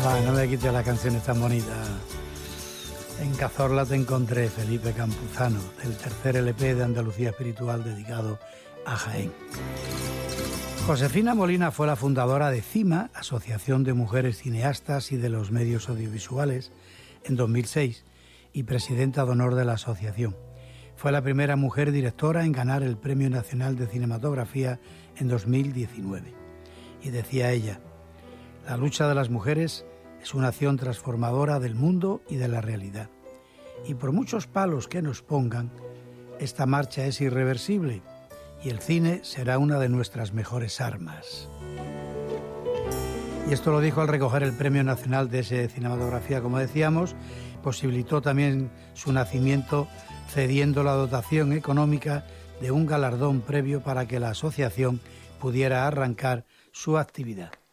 Va, no me quites las canciones tan bonitas. En Cazorla te encontré, Felipe Campuzano, del tercer LP de Andalucía Espiritual dedicado a Jaén. Josefina Molina fue la fundadora de CIMA, Asociación de Mujeres Cineastas y de los Medios Audiovisuales, en 2006, y presidenta de honor de la asociación. Fue la primera mujer directora en ganar el Premio Nacional de Cinematografía en 2019. Y decía ella: la lucha de las mujeres es una acción transformadora del mundo y de la realidad. Y por muchos palos que nos pongan, esta marcha es irreversible y el cine será una de nuestras mejores armas. Y esto lo dijo al recoger el Premio Nacional de Cinematografía, como decíamos. Posibilitó también su nacimiento cediendo la dotación económica de un galardón previo para que la asociación pudiera arrancar su actividad.